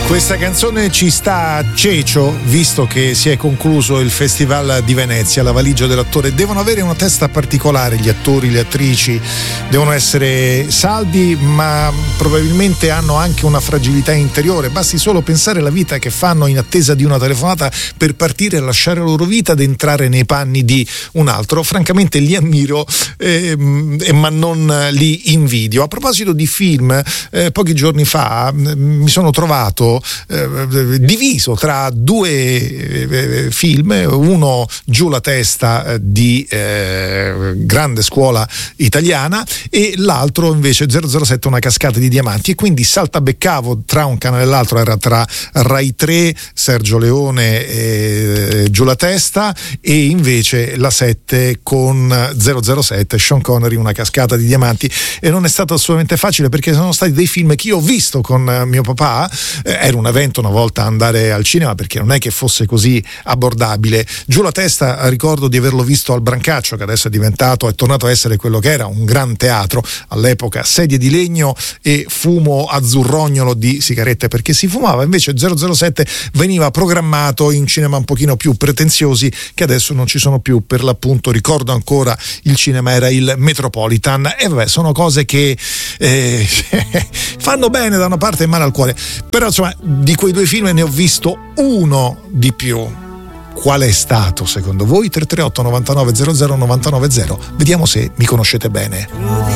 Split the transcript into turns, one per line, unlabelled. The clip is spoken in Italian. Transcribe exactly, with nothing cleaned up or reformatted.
Questa canzone ci sta a cecio, visto che si è concluso il Festival di Venezia. La valigia dell'attore. Devono avere una testa particolare gli attori, le attrici, devono essere saldi, ma probabilmente hanno anche una fragilità interiore. Basti solo pensare alla vita che fanno in attesa di una telefonata per partire e lasciare la loro vita ed entrare nei panni di un altro. Francamente li ammiro, eh, ma non li invidio. A proposito di film, eh, pochi giorni fa eh, mi sono trovato Eh, diviso tra due eh, film, uno Giù la testa di eh, grande scuola italiana e l'altro invece zero zero sette Una cascata di diamanti, e quindi saltabeccavo tra un canale e l'altro, era tra Rai tre, Sergio Leone e Giù la testa, e invece la sette con zero zero sette Sean Connery, Una cascata di diamanti, e non è stato assolutamente facile perché sono stati dei film che io ho visto con mio papà. eh, Era un evento una volta andare al cinema perché non è che fosse così abbordabile. Giù la testa ricordo di averlo visto al Brancaccio, che adesso è diventato, è tornato a essere quello che era, un gran teatro. All'epoca sedie di legno e fumo azzurrognolo di sigarette perché si fumava. Invece zero zero sette veniva programmato in cinema un pochino più pretenziosi che adesso non ci sono più. Per l'appunto ricordo ancora il cinema era il Metropolitan, e vabbè, sono cose che eh, fanno bene da una parte e male al cuore. Però insomma, di quei due film ne ho visto uno di più. Qual è stato secondo voi? tre tre otto novantanove zero zero novantanove zero. Vediamo se mi conoscete bene.